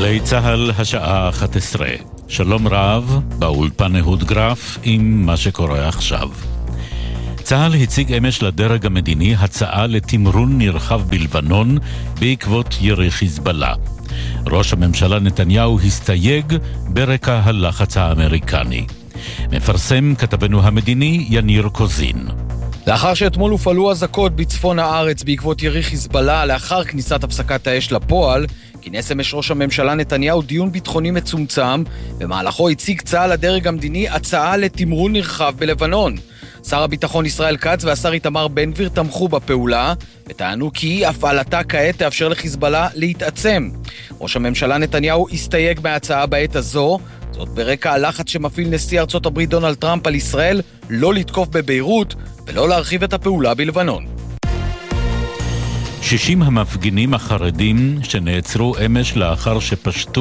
גלי צהל, השעה 11. שלום רב, באולפן אהוד גרף עם מה שקורה עכשיו. צהל הציג אמש לדרג המדיני הצעה לתמרון נרחב בלבנון בעקבות ירי חיזבאללה. ראש הממשלה נתניהו הסתייג ברקע הלחץ האמריקני. מפרסם כתבנו המדיני יניר קוזין. לאחר שאתמול הופעלו אזעקות בצפון הארץ בעקבות ירי חיזבאללה לאחר כניסת הפסקת האש לפועל, כינס אמש ראש הממשלה נתניהו דיון ביטחוני מצומצם, במהלכו הציג צה"ל לדרג המדיני הצעה לתמרון נרחב בלבנון. שר הביטחון ישראל כץ והשר איתמר בן גביר תמכו בפעולה, וטענו כי הפעלתה כעת תאפשר לחיזבאללה להתעצם. ראש הממשלה נתניהו הסתייג מההצעה בעת הזו, זאת ברקע הלחץ שמפעיל נשיא ארצות הברית דונלד טראמפ על ישראל לא לתקוף בביירות ולא להרחיב את הפעולה בלבנון. 60 המפגינים החרדים שנעצרו אמש לאחר שפשטו